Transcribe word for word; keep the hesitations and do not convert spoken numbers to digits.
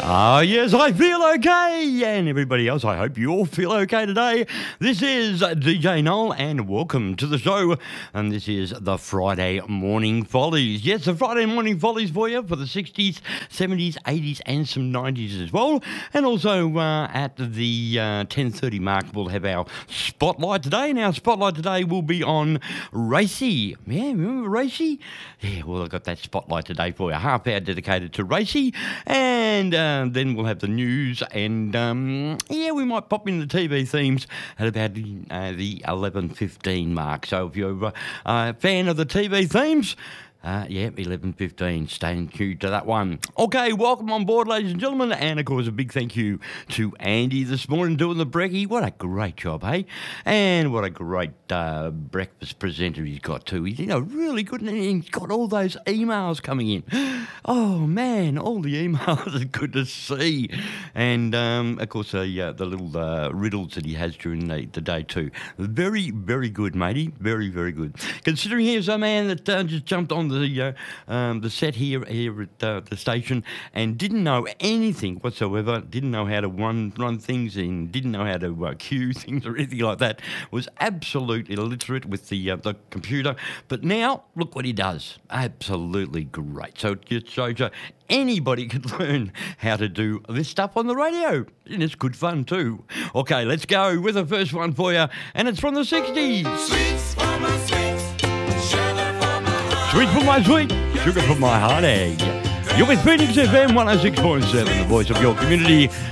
Ah, yes, I feel okay. And everybody else, I hope you all feel okay today. This is D J Noel, and welcome to the show. And this is the Friday Morning Follies. Yes, the Friday Morning Follies for you for the sixties, seventies, eighties, and some nineties as well. And also uh, at the uh, ten thirty mark, we'll have our Spotlight today. And our Spotlight today will be on Racy. Yeah, remember Racy? Yeah, well, I've got that Spotlight today for you. Half hour dedicated to Racy. And uh, then we'll have the news, and um, yeah, we might pop in the T V themes at about uh, the eleven fifteen mark. So if you're uh, a fan of the T V themes, Uh, yeah, eleven fifteen. Stay tuned to that one. Okay, welcome on board, ladies and gentlemen. And, of course, a big thank you to Andy this morning doing the brekkie. What a great job, hey? And what a great uh, breakfast presenter he's got, too. He's, you know, really good. And he's got all those emails coming in. Oh, man, all the emails are good to see. And, um, of course, uh, yeah, the little uh, riddles that he has during the, the day, too. Very, very good, matey. Very, very good. Considering here's a man that uh, just jumped on the uh, um, the set here here at uh, the station and didn't know anything whatsoever, didn't know how to run run things in, didn't know how to uh, cue things or anything like that, was absolutely illiterate with the uh, the computer. But now, look what he does. Absolutely great. So it just shows you anybody can learn how to do this stuff on the radio. And it's good fun too. Okay, let's go with the first one for you. And it's from the sixties. Sweets for my sweets, sugar for my heart. Sweet for my sweet, sugar for my heart egg. You're with Phoenix F M one oh six point seven, the voice of your community.